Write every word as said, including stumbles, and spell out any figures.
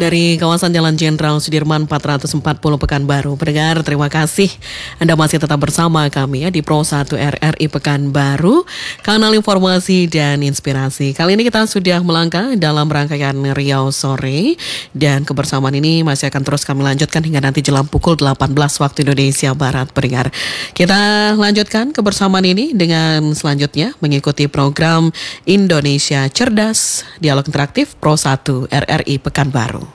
Dari kawasan Jalan Jenderal Sudirman empat ratus empat puluh Pekanbaru. Pendengar, terima kasih Anda masih tetap bersama kami ya di Pro satu R R I Pekanbaru, kanal informasi dan inspirasi. Kali ini kita sudah melangkah dalam rangkaian Riau Sore, dan kebersamaan ini masih akan terus kami lanjutkan hingga nanti jelang pukul delapan belas waktu Indonesia Barat. Pendengar, kita lanjutkan kebersamaan ini dengan selanjutnya mengikuti program Indonesia Cerdas, dialog interaktif Pro satu R R I Pekanbaru.